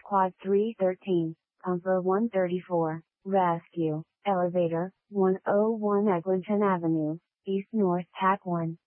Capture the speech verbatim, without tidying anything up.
Quad three thirteen, Comfort one thirty-four, Rescue, Elevator, one oh one Eglinton Avenue, East North Pack one.